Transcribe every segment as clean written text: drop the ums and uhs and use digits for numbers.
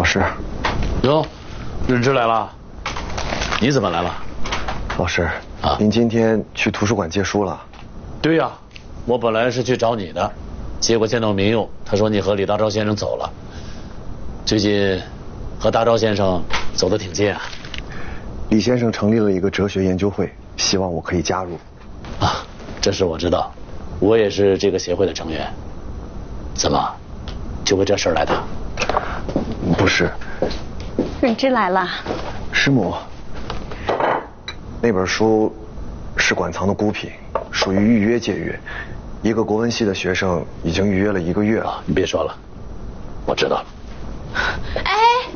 师， 哟，润之来了，你怎么来了？ 老师啊，您今天去图书馆借书了？ 对呀，我本来是去找你的，结果见到明佑，他说你和李大钊先生走了。最近和大钊先生走得挺近啊。 李先生成立了一个哲学研究会，希望我可以加入。 啊，这事我知道，我也是这个协会的成员。怎么，就为这事儿来的？ 不是。 润之来了。 师母，那本书是馆藏的孤品，属于预约借阅。一个国文系的学生已经预约了1个月了。 你别说了，我知道了。 哎，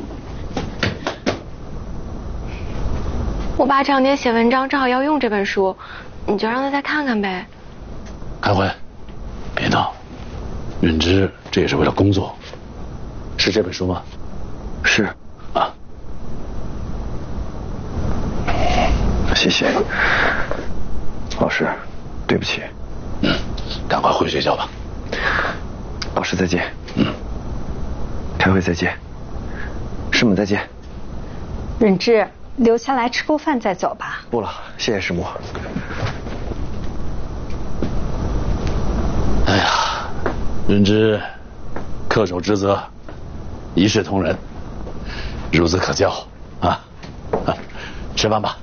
我爸这两天写文章，正好要用这本书，你就让他再看看呗。 开会，别闹。润之这也是为了工作。是这本书吗？ 是。 啊。 谢谢。老师，对不起。 赶快回学校吧。 老师再见。开会再见。师母再见。 润之，留下来吃过饭再走吧。 不了，谢谢师母。 哎呀，润之恪守职责，一视同仁，孺子可教啊！吃饭吧。